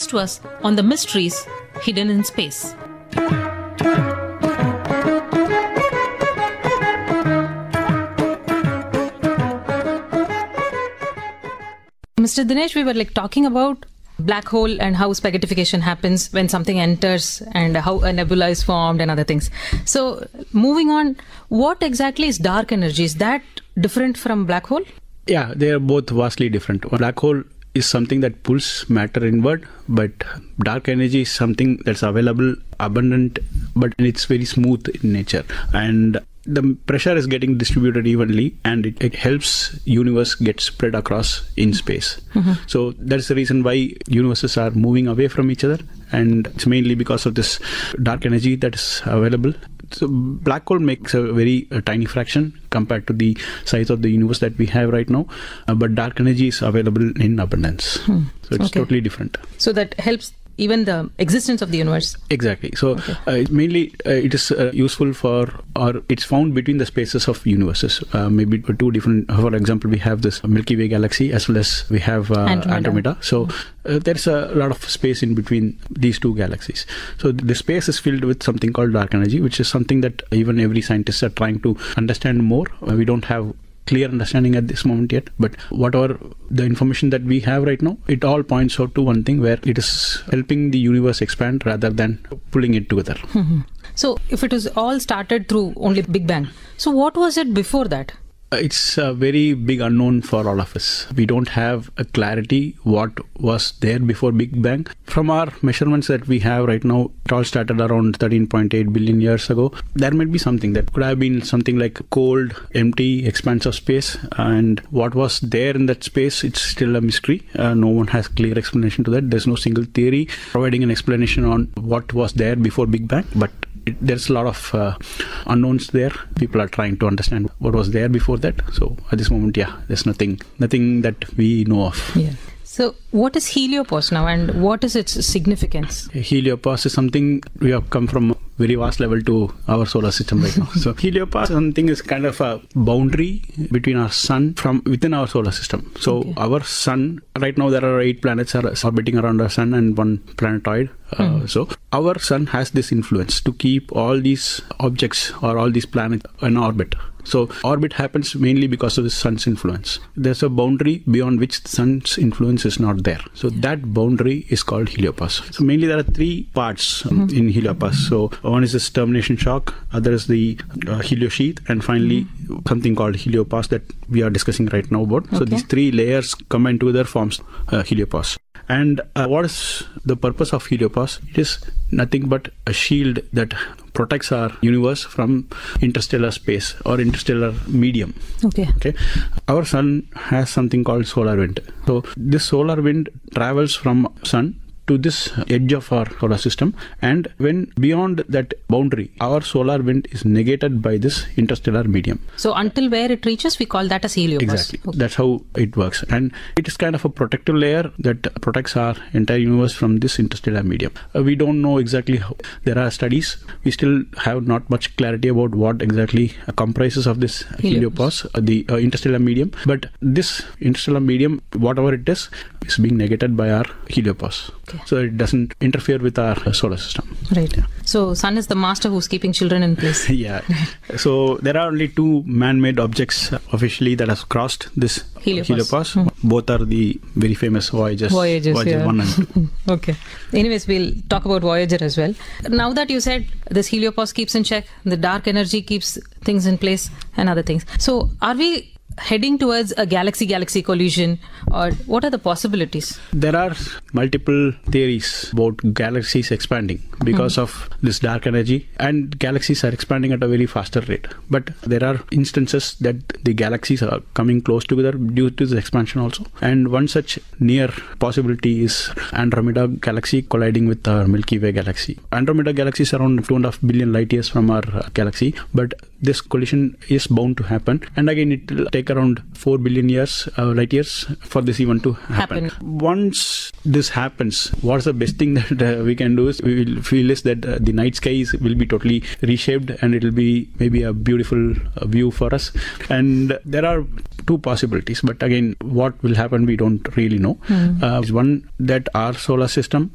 to us on the mysteries hidden in space. Mr. Dinesh, we were talking about black hole and how spaghettification happens when something enters and how a nebula is formed and other things. So moving on, what exactly is dark energy? Is that different from black hole? Yeah, they are both vastly different. A black hole is something that pulls matter inward, but dark energy is something that's available, abundant, but it's very smooth in nature. And the pressure is getting distributed evenly, and it helps universe get spread across in space. So that's the reason why universes are moving away from each other, and it's mainly because of this dark energy that is available. So black hole makes a very tiny fraction compared to the size of the universe that we have right now, but dark energy is available in abundance. So it's totally different. So that helps even the existence of the universe. Exactly. So mainly it is useful for, or it's found between the spaces of universes. Maybe two different, for example, we have this Milky Way galaxy as well as we have Andromeda. So there's a lot of space in between these two galaxies. So the space is filled with something called dark energy, which is something that even every scientist are trying to understand more. We don't have clear understanding at this moment yet, but whatever the information that we have right now, it all points out to one thing, where it is helping the universe expand rather than pulling it together. So if it was all started through only Big Bang, so what was it before that? It's a very big unknown for all of us. We don't have a clarity what was there before Big Bang. From our measurements that we have right now, it all started around 13.8 billion years ago. There might be something that could have been something like cold, empty expanse of space, and what was there in that space, it's still a mystery. No one has clear explanation to that. There's no single theory providing an explanation on what was there before Big Bang, but there's a lot of unknowns there. People are trying to understand what was there before that. So at this moment, there's nothing that we know of. Yeah. So what is heliopause now, and what is its significance? Heliopause is something we have come from very vast level to our solar system right now. So heliopause something is kind of a boundary between our sun from within our solar system. So our sun, right now there are 8 planets are orbiting around our sun and 1 planetoid. So our sun has this influence to keep all these objects or all these planets in orbit. So orbit happens mainly because of the sun's influence. There's a boundary beyond which the sun's influence is not there. So that boundary is called heliopause. So mainly there are 3 parts in heliopause. So one is this termination shock, other is the heliosheath, and finally something called heliopause that we are discussing right now about. So these 3 layers combined together forms heliopause. And what is the purpose of heliopause? It is nothing but a shield that protects our universe from interstellar space or interstellar medium. Okay. Our sun has something called solar wind. So this solar wind travels from sun to this edge of our solar system, and when beyond that boundary, our solar wind is negated by this interstellar medium. So until where it reaches, we call that as heliopause. Exactly. That's how it works, and it is kind of a protective layer that protects our entire universe from this interstellar medium. We don't know exactly how. There are studies. We still have not much clarity about what exactly comprises of this heliopause, the interstellar medium. But this interstellar medium, whatever it is being negated by our heliopause. So it doesn't interfere with our solar system. Right. So sun is the master who's keeping children in place. So there are only 2 man-made objects officially that have crossed this heliopause. Both are the very famous Voyager 1 and 2. Anyways, we'll talk about Voyager as well. Now that you said this heliopause keeps in check, the dark energy keeps things in place and other things. So are we heading towards a galaxy-galaxy collision, or what are the possibilities? There are multiple theories about galaxies expanding because of this dark energy, and galaxies are expanding at a very faster rate. But there are instances that the galaxies are coming close together due to this expansion also. And one such near possibility is Andromeda galaxy colliding with our Milky Way galaxy. Andromeda galaxy is around 2.5 billion light years from our galaxy, but this collision is bound to happen, and again it will take around 4 billion light years for this event to happen. Once this happens, what's the best thing that we can do is we will feel is that the night skies will be totally reshaped, and it will be maybe a beautiful view for us. And there are 2 possibilities, but again what will happen we don't really know. One, that our solar system